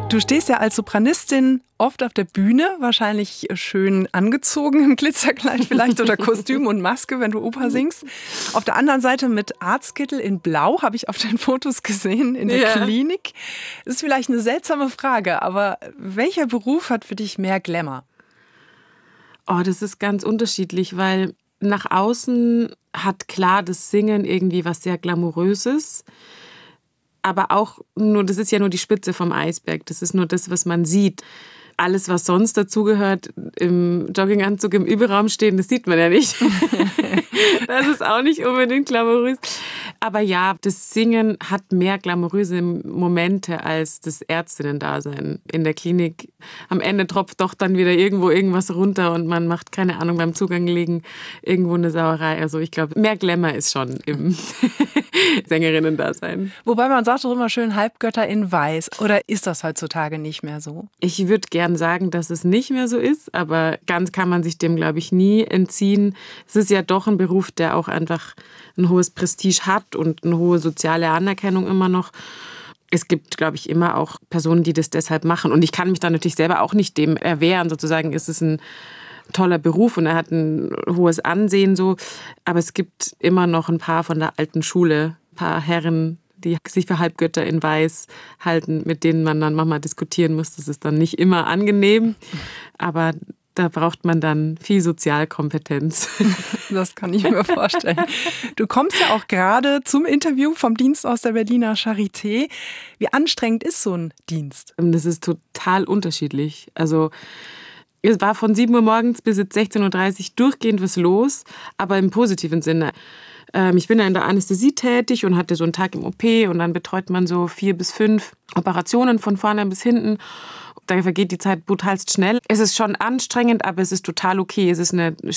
Du stehst ja als Sopranistin oft auf der Bühne, wahrscheinlich schön angezogen im Glitzerkleid vielleicht oder Kostüm und Maske, wenn du Oper singst. Auf der anderen Seite mit Arztkittel in Blau, habe ich auf den Fotos gesehen, in der Klinik. Das ist vielleicht eine seltsame Frage, aber welcher Beruf hat für dich mehr Glamour? Oh, das ist ganz unterschiedlich, weil nach außen hat klar das Singen irgendwie was sehr Glamouröses. Aber auch nur, das ist ja nur die Spitze vom Eisberg. Das ist nur das, was man sieht. Alles, was sonst dazugehört, im Jogginganzug im Überraum stehen, das sieht man ja nicht. Das ist auch nicht unbedingt glamourös. Aber ja, das Singen hat mehr glamouröse Momente als das Ärztinnen-Dasein in der Klinik. Am Ende tropft doch dann wieder irgendwo irgendwas runter und man macht, keine Ahnung, beim Zugang liegen irgendwo eine Sauerei. Also ich glaube, mehr Glamour ist schon im Sängerinnen-Dasein. Wobei man sagt doch immer schön Halbgötter in Weiß. Oder ist das heutzutage nicht mehr so? Ich würde gern sagen, dass es nicht mehr so ist, aber ganz kann man sich dem, glaube ich, nie entziehen. Es ist ja doch ein Beruf, der auch einfach ein hohes Prestige hat und eine hohe soziale Anerkennung immer noch. Es gibt, glaube ich, immer auch Personen, die das deshalb machen. Und ich kann mich da natürlich selber auch nicht dem erwehren. Sozusagen ist es ein toller Beruf und er hat ein hohes Ansehen. So. Aber es gibt immer noch ein paar von der alten Schule, ein paar Herren, die sich für Halbgötter in Weiß halten, mit denen man dann manchmal diskutieren muss. Das ist dann nicht immer angenehm, aber da braucht man dann viel Sozialkompetenz. Das kann ich mir vorstellen. Du kommst ja auch gerade zum Interview vom Dienst aus der Berliner Charité. Wie anstrengend ist so ein Dienst? Das ist total unterschiedlich. Also es war von 7 Uhr morgens bis 16.30 Uhr durchgehend was los, aber im positiven Sinne. Ich bin ja in der Anästhesie tätig und hatte so einen Tag im OP und dann betreut man so 4 bis 5 Operationen von vorne bis hinten. Da vergeht die Zeit brutalst schnell. Es ist schon anstrengend, aber es ist total okay. Es ist eine